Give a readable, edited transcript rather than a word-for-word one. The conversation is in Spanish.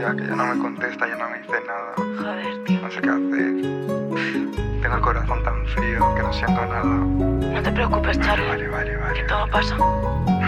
tía, que ya no me contesta, ya no me dice nada. Joder, tío. No sé qué hacer. Tengo el corazón tan frío que no siento nada. No te preocupes, Charlie. Vale. Que todo pasa.